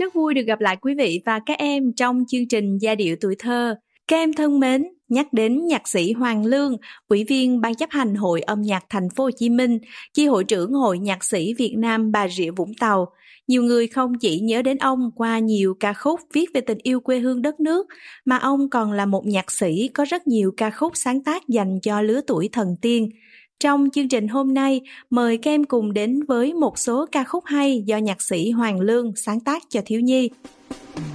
Rất vui được gặp lại quý vị và các em trong chương trình Giai điệu tuổi thơ. Các em thân mến, nhắc đến nhạc sĩ Hoàng Lương, Ủy viên Ban chấp hành Hội Âm nhạc Thành phố Hồ Chí Minh, Chi hội trưởng Hội Nhạc sĩ Việt Nam Bà Rịa Vũng Tàu, nhiều người không chỉ nhớ đến ông qua nhiều ca khúc viết về tình yêu quê hương đất nước, mà ông còn là một nhạc sĩ có rất nhiều ca khúc sáng tác dành cho lứa tuổi thần tiên. Trong chương trình hôm nay, mời các em cùng đến với một số ca khúc hay do nhạc sĩ Hoàng Lương sáng tác cho thiếu nhi.